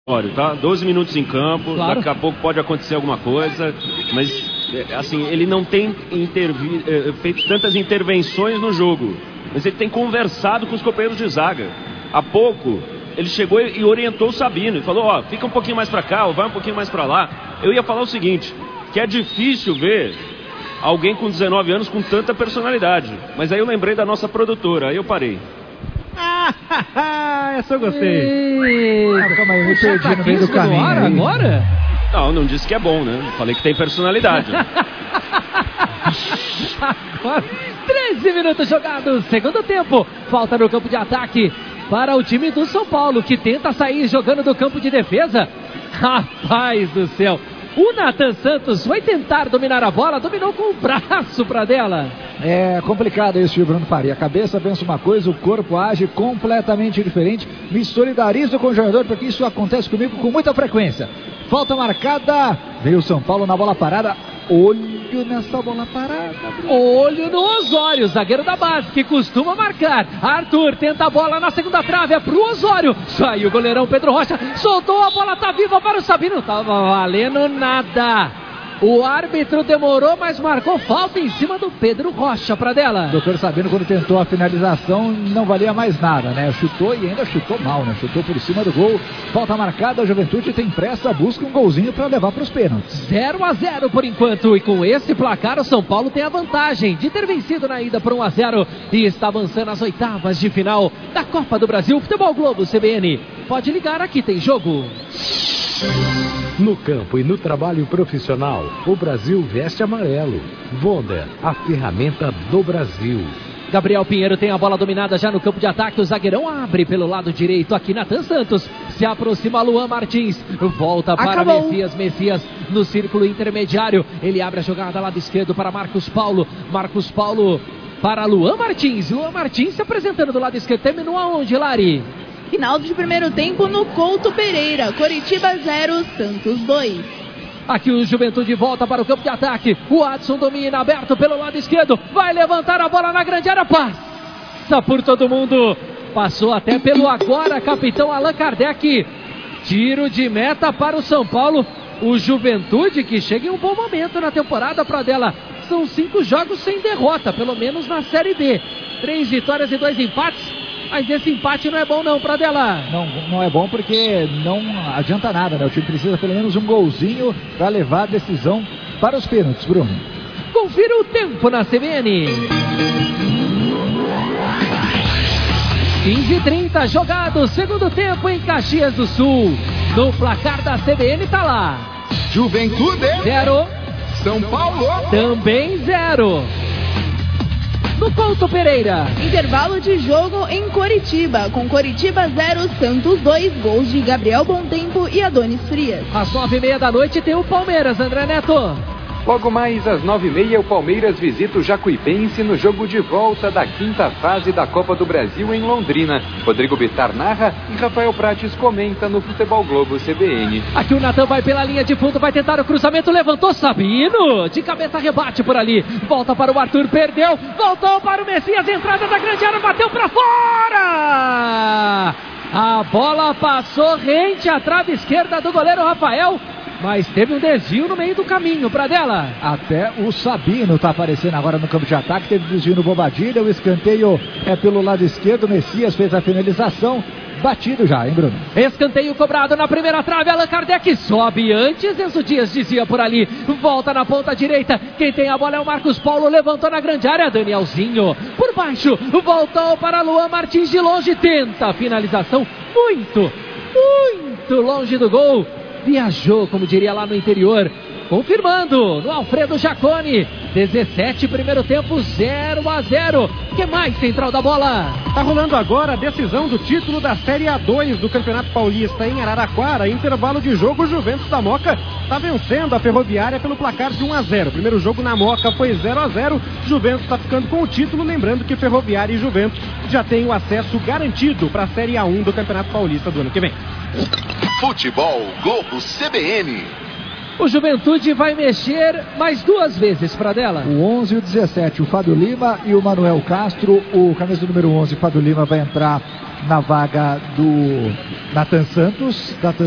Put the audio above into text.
Tá? 12 minutos em campo, claro. Daqui a pouco pode acontecer alguma coisa, mas assim, ele não tem feito tantas intervenções no jogo, mas ele tem conversado com os companheiros de zaga. Há pouco ele chegou e orientou o Sabino e falou: ó, fica um pouquinho mais pra cá, ou vai um pouquinho mais pra lá. Eu ia falar o seguinte, que é difícil ver alguém com 19 anos com tanta personalidade, mas aí eu lembrei da nossa produtora, aí eu parei. Essa eu gostei. Calma aí, eu me perdi no meio do caminho. Agora? Não disse que é bom, né? Falei que tem personalidade. Agora, 13 minutos jogados, segundo tempo. Falta no campo de ataque para o time do São Paulo, que tenta sair jogando do campo de defesa. Rapaz do céu. O Nathan Santos foi tentar dominar a bola, dominou com o braço pra dela. É complicado isso, Bruno Faria. A cabeça pensa uma coisa, o corpo age completamente diferente. Me solidarizo com o jogador, porque isso acontece comigo com muita frequência. Falta marcada, veio o São Paulo na bola parada. Olho nessa bola parada. Olho no Osório, zagueiro da base, que costuma marcar. Arthur tenta a bola na segunda trave, é pro Osório. Saiu o goleirão Pedro Rocha, soltou a bola, tá viva para o Sabino. Não tava valendo nada. O árbitro demorou, mas marcou falta em cima do Pedro Rocha pra dela. O doutor Sabino, quando tentou a finalização, não valia mais nada, né? Chutou e ainda chutou mal, né? Chutou por cima do gol. Falta marcada, a Juventude tem pressa, busca um golzinho pra levar pros pênaltis. 0-0 por enquanto, e com esse placar o São Paulo tem a vantagem de ter vencido na ida por 1-0 e está avançando às oitavas de final da Copa do Brasil. Futebol Globo CBN. Pode ligar, aqui tem jogo. No campo e no trabalho profissional, o Brasil veste amarelo. Wonder, a ferramenta do Brasil. Gabriel Pinheiro tem a bola dominada já no campo de ataque. O zagueirão abre pelo lado direito aqui. Nathan Santos se aproxima. Luan Martins volta para Messias no círculo intermediário. Ele abre a jogada lado esquerdo para Marcos Paulo. Marcos Paulo para Luan Martins. Luan Martins se apresentando do lado esquerdo. Terminou aonde, Lari? Final de primeiro tempo no Couto Pereira. Coritiba 0, Santos 2. Aqui o Juventude volta para o campo de ataque. O Adson domina, aberto pelo lado esquerdo. Vai levantar a bola na grande área. Passa por todo mundo. Passou até pelo agora capitão Allan Kardec. Tiro de meta para o São Paulo. O Juventude que chega em um bom momento na temporada para dela. São 5 jogos sem derrota, pelo menos na Série D. 3 vitórias e 2 empates. Mas esse empate não é bom não pra dela. Não é bom porque não adianta nada, né? O time precisa pelo menos um golzinho para levar a decisão para os pênaltis, Bruno. Confira o tempo na CBN. 15h30 jogado, segundo tempo em Caxias do Sul. No placar da CBN tá lá. Juventude 0. São Paulo também 0. No Couto Pereira. Intervalo de jogo em Coritiba. Com Coritiba 0, Santos 2. Gols de Gabriel Bontempo e Adonis Frias. Às 9h30 da noite tem o Palmeiras, André Neto. Logo mais às 9h30, o Palmeiras visita o Jacuipense no jogo de volta da 5ª fase da Copa do Brasil em Londrina. Rodrigo Bittar narra e Rafael Prates comenta no Futebol Globo CBN. Aqui o Natan vai pela linha de fundo, vai tentar o cruzamento, levantou Sabino. De cabeça rebate por ali. Volta para o Arthur, perdeu. Voltou para o Messias, entrada da grande área, bateu para fora. A bola passou rente à trave esquerda do goleiro Rafael. Mas teve um desvio no meio do caminho pra dela. Até o Sabino tá aparecendo agora no campo de ataque. Teve desvio no Bobadilha. O escanteio é pelo lado esquerdo. O Messias fez a finalização. Batido já, hein, Bruno? Escanteio cobrado na primeira trave. Allan Kardec sobe antes. Enzo Dias dizia por ali. Volta na ponta direita. Quem tem a bola é o Marcos Paulo. Levantou na grande área. Danielzinho por baixo. Voltou para Luan Martins de longe. Tenta a finalização. Muito longe do gol. Viajou, como diria lá no interior. Confirmando no Alfredo Jaconi. 17, primeiro tempo, 0-0. Que mais, central da bola? Tá rolando agora a decisão do título da Série A2 do Campeonato Paulista em Araraquara. Intervalo de jogo, o Juventus da Moca tá vencendo a Ferroviária pelo placar de 1-0. O primeiro jogo na Moca foi 0-0. Juventus tá ficando com o título, lembrando que Ferroviária e Juventus já têm o acesso garantido para a Série A1 do Campeonato Paulista do ano que vem. Futebol Globo CBN. O Juventude vai mexer mais 2 vezes para dela. O 11 e o 17, o Fábio Lima e o Manuel Castro. O camisa número 11, Fábio Lima, vai entrar na vaga do Nathan Santos.